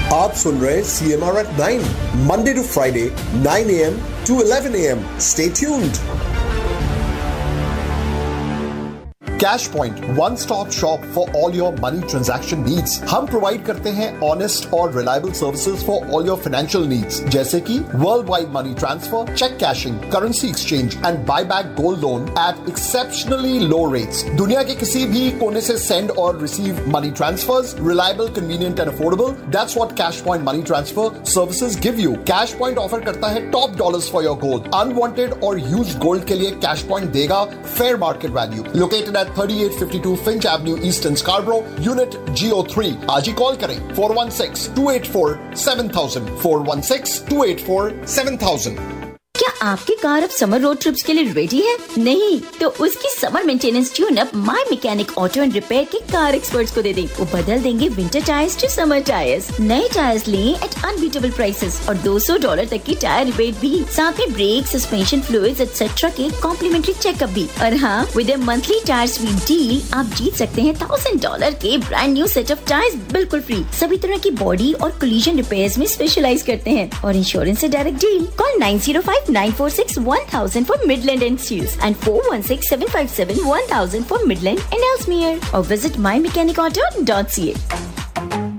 आप सुन रहे CMR at 9 Monday to Friday 9 a.m. to 11 a.m. Stay tuned. CashPoint, one-stop shop for all your money transaction needs. हम provide करते हैं honest और reliable services for all your financial needs, जैसे कि world wide money transfer, check caching, currency exchange and buy back gold loan eight exceptionally low rates. दुनिया के किसी भी कोने से सेंड और receive money transverse, reliable, convenient and affordable. That's what CashPoint money transfer services give you. CashPoint offer करता है top dollars for your gold. Unwanted और यूज्ड गोल्ड के लिए CashPoint देगा fair market value. Located at 3852 Finch Avenue, Eastern Scarborough, Unit GO3. आज ही call करें 416-284-7000. 416-284-7000. क्या आपकी कार अब समर रोड ट्रिप्स के लिए रेडी है? नहीं तो उसकी summer maintenance tune up my mechanic auto and repair के कार एक्सपर्ट्स को दे दें. वो बदल देंगे winter tyres to summer tyres. नए टायर्स लें एट अनबीटेबल प्राइसेस और $200 तक की टायर रिबेट भी. साथ में ब्रेक, सस्पेंशन फ्लूइड्स एक्सेट्रा के कॉम्प्लीमेंट्री चेकअप भी. और हाँ, with a monthly tyre SVEEP deal आप जीत सकते हैं $1000 के brand new set of tyres बिल्कुल फ्री. सभी तरह की बॉडी और कोलिजन रिपेयर्स में स्पेशलाइज करते हैं और इंश्योरेंस से direct deal. Call 905-946-1000 for Midland and Steels and 416-757-1000 for Midland and Ellesmere or visit mymechanic.ca.